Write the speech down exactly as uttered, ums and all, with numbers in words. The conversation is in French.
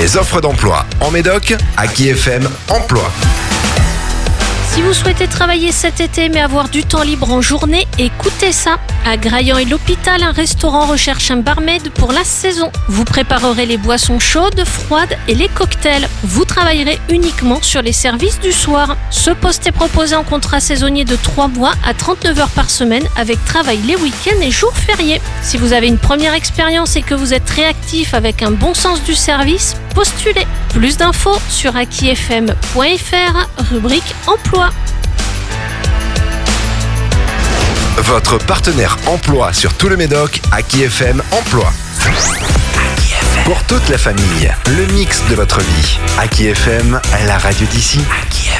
Les offres d'emploi en Médoc, Aki F M Emploi. Si vous souhaitez travailler cet été mais avoir du temps libre en journée, écoutez ça. À Graillan et l'Hôpital, un restaurant recherche un barmaid pour la saison. Vous préparerez les boissons chaudes, froides et les cocktails. Vous travaillerez uniquement sur les services du soir. Ce poste est proposé en contrat saisonnier de trois mois à trente-neuf heures par semaine avec travail les week-ends et jours fériés. Si vous avez une première expérience et que vous êtes réactif avec un bon sens du service, postulez. Plus d'infos sur aki f m point f r, rubrique emploi. Votre partenaire emploi sur tout le Médoc, Aki F M Emploi. Pour toute la famille, le mix de votre vie. Aki F M, la radio d'ici.